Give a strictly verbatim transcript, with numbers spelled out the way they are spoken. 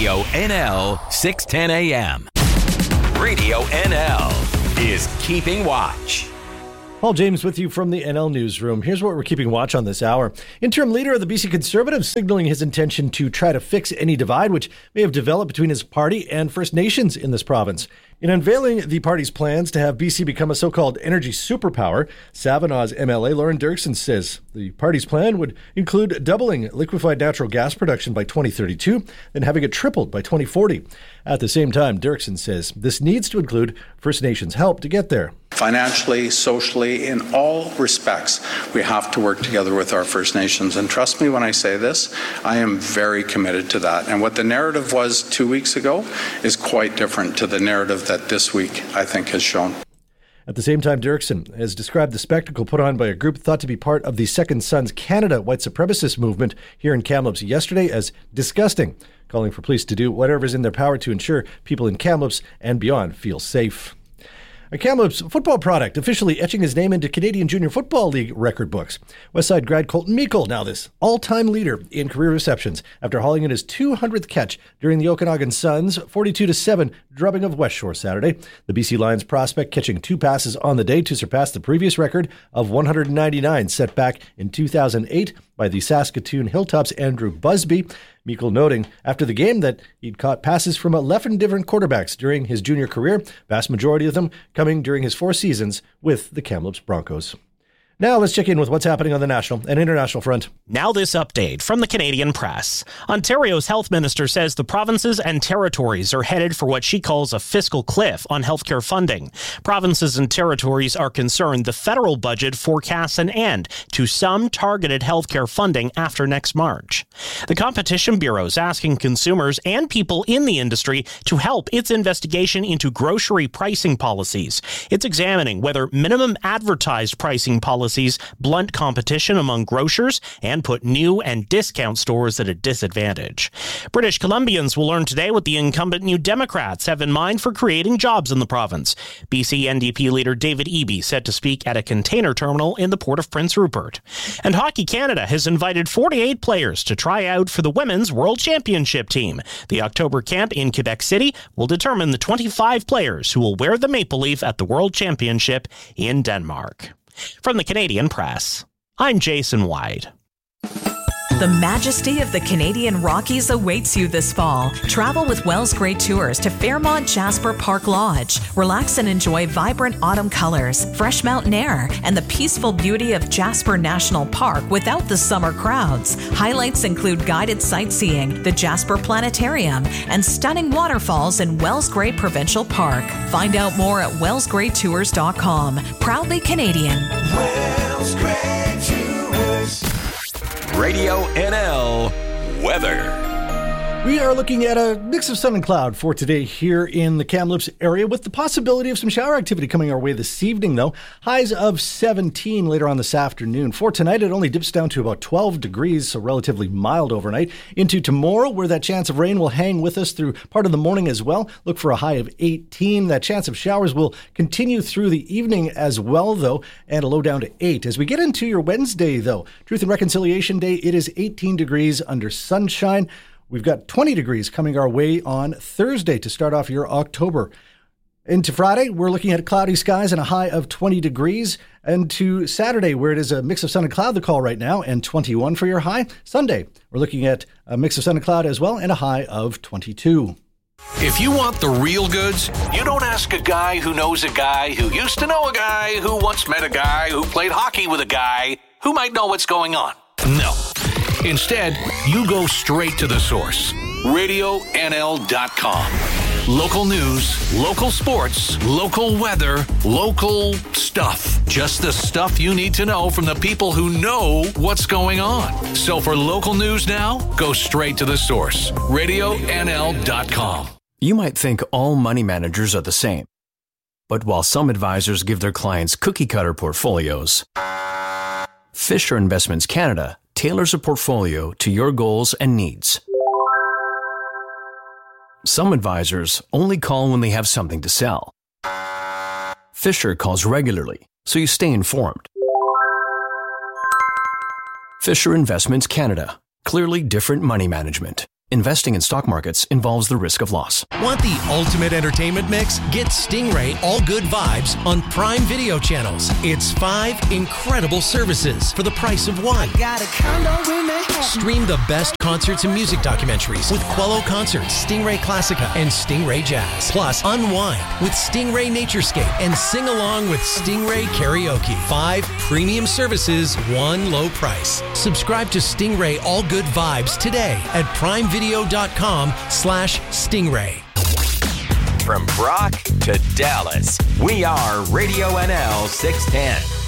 Radio N L six ten A M. Radio N L is keeping watch. Paul James with you from the N L Newsroom. Here's what we're keeping watch on this hour. Interim leader of the B C Conservatives signaling his intention to try to fix any divide which may have developed between his party and First Nations in this province. In unveiling the party's plans to have B C become a so-called energy superpower, Savinaw's M L A Lauren Dirksen says the party's plan would include doubling liquefied natural gas production by twenty thirty-two, then having it tripled by twenty forty. At the same time, Dirksen says this needs to include First Nations help to get there. Financially, socially, in all respects, we have to work together with our First Nations. And trust me when I say this, I am very committed to that. And what the narrative was two weeks ago is quite different to the narrative that this week, I think, has shown. At the same time, Dirksen has described the spectacle put on by a group thought to be part of the Second Sons Canada white supremacist movement here in Kamloops yesterday as disgusting, calling for police to do whatever is in their power to ensure people in Kamloops and beyond feel safe. A Kamloops football product officially etching his name into Canadian Junior Football League record books. Westside grad Colton Meikle, now this all-time leader in career receptions after hauling in his two hundredth catch during the Okanagan Suns' forty-two to seven drubbing of West Shore Saturday. The B C Lions prospect catching two passes on the day to surpass the previous record of one hundred ninety-nine set back in two thousand eight by the Saskatoon Hilltops' Andrew Busby. Meikle noting after the game that he'd caught passes from eleven different quarterbacks during his junior career, vast majority of them coming during his four seasons with the Kamloops Broncos. Now let's check in with what's happening on the national and international front. Now this update from the Canadian Press. Ontario's health minister says the provinces and territories are headed for what she calls a fiscal cliff on healthcare funding. Provinces and territories are concerned the federal budget forecasts an end to some targeted healthcare funding after next March. The Competition Bureau is asking consumers and people in the industry to help its investigation into grocery pricing policies. It's examining whether minimum advertised pricing policies blunt competition among grocers and put new and discount stores at a disadvantage. British Columbians will learn today what the incumbent New Democrats have in mind for creating jobs in the province. B C N D P leader David Eby set to speak at a container terminal in the Port of Prince Rupert. And Hockey Canada has invited forty-eight players to try out for the Women's World Championship team. The October camp in Quebec City will determine the twenty-five players who will wear the maple leaf at the World Championship in Denmark. From the Canadian Press, I'm Jason White. The majesty of the Canadian Rockies awaits you this fall. Travel with Wells Great Tours to Fairmont Jasper Park Lodge. Relax and enjoy vibrant autumn colors, fresh mountain air, and the peaceful beauty of Jasper National Park without the summer crowds. Highlights include guided sightseeing, the Jasper Planetarium, and stunning waterfalls in Wells Great Provincial Park. Find out more at wells great tours dot com. Proudly Canadian. Wells Great Tours. Radio N L weather. We are looking at a mix of sun and cloud for today here in the Kamloops area with the possibility of some shower activity coming our way this evening, though. Highs of seventeen later on this afternoon. For tonight, it only dips down to about twelve degrees, so relatively mild overnight. Into tomorrow, where that chance of rain will hang with us through part of the morning as well. Look for a high of eighteen. That chance of showers will continue through the evening as well, though, and a low down to eight. As we get into your Wednesday, though, Truth and Reconciliation Day, it is eighteen degrees under sunshine. We've got twenty degrees coming our way on Thursday to start off your October. Into Friday, we're looking at cloudy skies and a high of twenty degrees. And to Saturday, where it is a mix of sun and cloud, the call right now, and twenty-one for your high. Sunday, we're looking at a mix of sun and cloud as well, and a high of twenty-two. If you want the real goods, you don't ask a guy who knows a guy who used to know a guy who once met a guy who played hockey with a guy who might know what's going on. No. Instead, you go straight to the source. radio N L dot com. Local news, local sports, local weather, local stuff. Just the stuff you need to know from the people who know what's going on. So for local news now, go straight to the source. radio N L dot com. You might think all money managers are the same. But while some advisors give their clients cookie-cutter portfolios, Fisher Investments Canada tailors a portfolio to your goals and needs. Some advisors only call when they have something to sell. Fisher calls regularly, so you stay informed. Fisher Investments Canada. Clearly different money management. Investing in stock markets involves the risk of loss. Want the ultimate entertainment mix? Get Stingray All Good Vibes on Prime Video channels. It's five incredible services for the price of one. Got a condo in Manhattan. Stream the best concerts and music documentaries with Quello Concerts, Stingray Classica, and Stingray Jazz. Plus, unwind with Stingray Naturescape and sing along with Stingray Karaoke. Five premium services, one low price. Subscribe to Stingray All Good Vibes today at primevideo.com slash Stingray. From Brock to Dallas, we are Radio N L six ten.